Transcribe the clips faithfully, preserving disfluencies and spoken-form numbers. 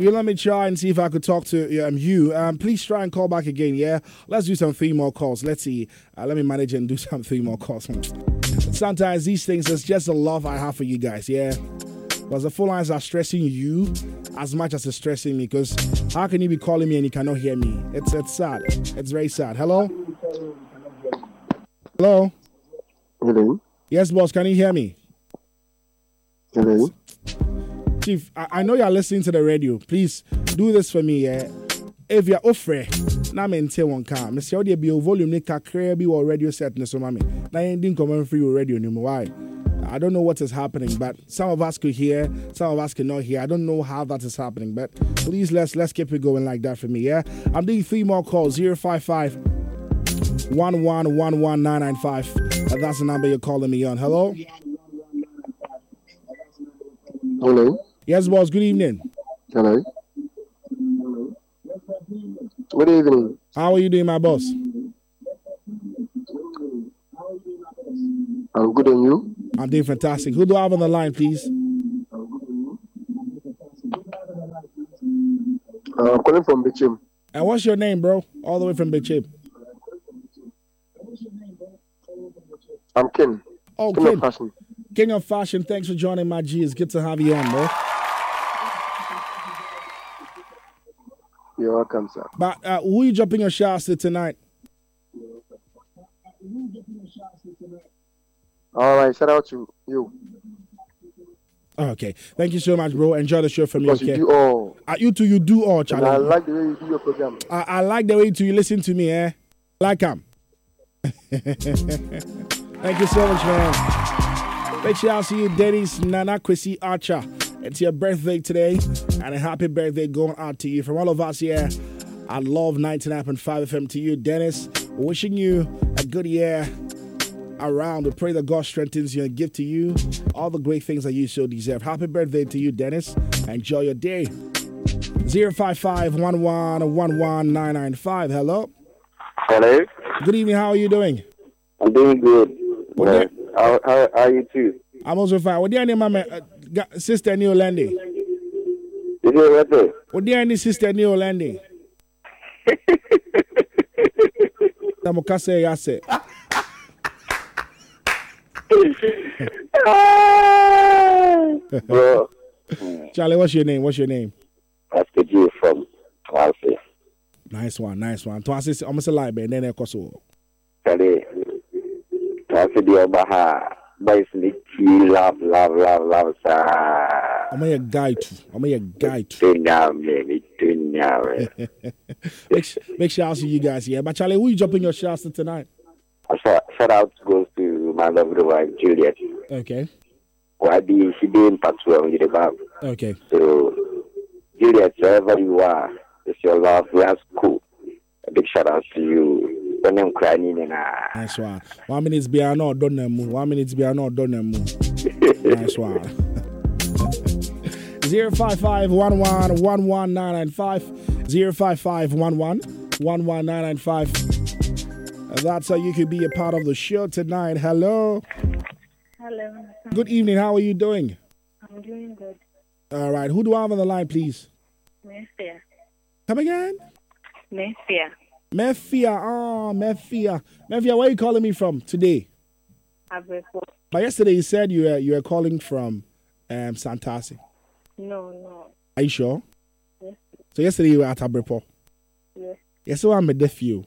you let me try and see if I could talk to um, you. Um, please try and call back again, yeah? Let's do some three more calls. Let's see. Uh, let me manage and do some three more calls. Sometimes these things, it's just the love I have for you guys, yeah? Because the phone lines are stressing you as much as it's stressing me. Because how can you be calling me and you cannot hear me? It's it's sad. It's very sad. Hello? Hello? Hello? Yes, boss. Can you hear me? Hello? Chief, I, I know you're listening to the radio. Please do this for me, yeah? If you're offering, now I'm in one car. I say, there be a volume, make a crabby or radio set. So, mommy, now you didn't come free with radio anymore. Why? I don't know what is happening, but some of us could hear, some of us cannot hear. I don't know how that is happening, but please let's let's keep it going like that for me, yeah? I'm doing three more calls, zero five five, one one one one nine nine five. That's the number you're calling me on. Hello? Hello? Yes, boss. Good evening. Hello? Good evening. How are you doing, my boss? I'm good, and you? I'm doing fantastic. Who do I have on the line, please? Uh, I'm calling from Bichim. And what's your name, bro? All the way from Bichim. I'm Ken. Oh, King Ken. of Fashion. King of Fashion. Thanks for joining my G. It's good to have you on, bro. You're welcome, sir. But uh, who are you dropping your shots to tonight? All right, shout out to you. Okay. Thank you so much, bro. Enjoy the show from Because me, okay? you do all. Uh, you two, you do all, And Charlie. I like the way you do your program. I, I like the way you two, you listen to me, eh? Like him. Thank you so much, man. Make sure I'll see you, Dennis Nana Kwesi Archer. It's your birthday today, and a happy birthday going out to you. From all of us here, I love ninety-nine point five F M to you, Dennis. Wishing you a good year around. We pray that God strengthens you and give to you all the great things that you so deserve. Happy birthday to you, Dennis. Enjoy your day. zero five five, one one one one nine nine five. Hello. Hello. Good evening. How are you doing? I'm doing good. What Uh, do how, how are you too? I'm also fine. What do you name, my uh, ga- sister Neo Landy? Is it right there? What do you name, sister Neo Landy? Namokase Yase. Bro, Charlie, what's your name? What's your name? that's the Jew from Twalfe. Nice one, nice one. To assist, I'm say lie, then I so. Charlie, Twalfe the Obaha. Boys need to love, love, love, love, sir. I'm a guy too. I'm a guy too. Make Make, make sure I see you guys here. But Charlie, who you dropping your shots to tonight? Shout out goes to my lovely wife, Juliet. Okay. Why be she being patrol with the bab? Okay. So, Juliet, wherever you are, it's your love. We are cool. A big shout out to you. When I'm crying in Nice one. One minute be I know done them. One minute be I know done them. Nice one. Zero five five one one one one nine nine five. Zero five five one one one one nine nine five. That's how you can be a part of the show tonight. Hello. Hello. Good evening. How are you doing? I'm doing good. All right. Who do I have on the line, please? Mefia. Come again? Mefia. Mefia. Oh, Mefia. Mefia, where are you calling me from today? Abrepo. But yesterday you said you were, you were calling from um, Santasi. No, no. Are you sure? Yes. So yesterday you were at Abrepo. Yes. Yes, so I'm a deaf you.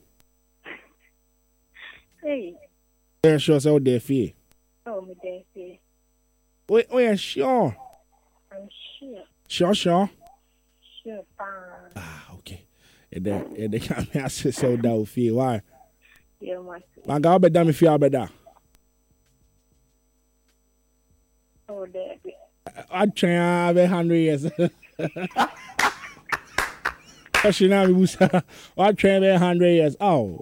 Hey. Yeah, sure. So deaf you. Oh, me there. Wait, wait, sure. I'm sure. Sure, sure. Sure, fine. Ah, okay. And then, and then come here, say so down feel. Why? Yeah, my. Man, go better me feel better. Oh, there. I try to be hundred years. Actually, now we I try to be hundred years. Oh.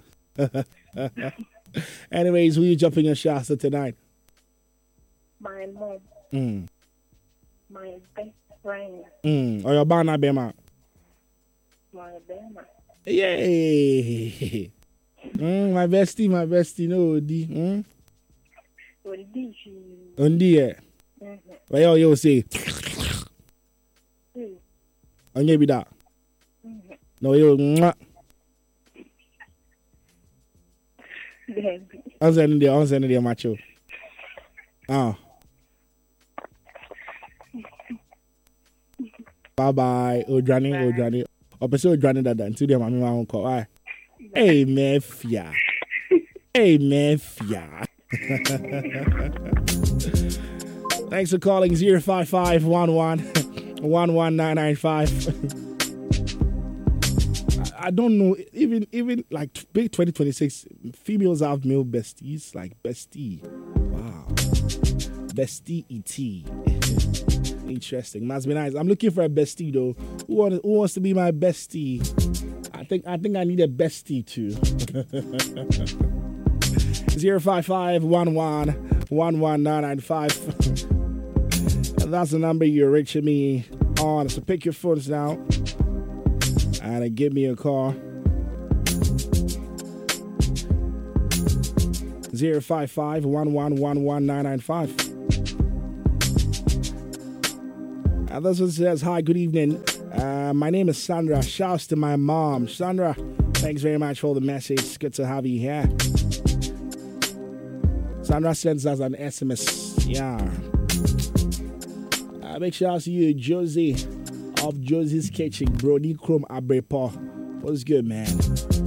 Anyways, who you jumping your shots at tonight? My mom. Mm. My best friend. Mm. Or your banana bema. My bema. Yay. mm, my bestie, my bestie, no, D. Mm? Undi. Undi, yeah. Mm-hmm. What you you say? Mm. Onye bi da. No yo mwah. Baby. Onse ni dia, onse ni dia macho. Ah. Bye bye. Odrani, Odrani. Opese Odrani dada. Until dia mami ma call. Why? Hey mafia. Hey mafia. Thanks for calling zero five five one one one one nine nine five. I don't know, even even like big twenty twenty-six, females have male besties, like bestie. Wow. Bestie E T. Interesting. Must be nice. I'm looking for a bestie though. Who, want, who wants to be my bestie? I think I think I need a bestie too. zero five five one one one one nine nine five. That's the number you're reaching me on. So pick your phones now and give me a call. zero five five one one one one nine nine five. And this one says, hi, good evening. Uh, my name is Sandra. Shouts to my mom. Sandra, thanks very much for the message. It's good to have you here. Sandra sends us an S M S. Yeah. Uh, big shout out to you, Josie of Josie's Kitchen, Brody Chrome Abrepo. What's good, man?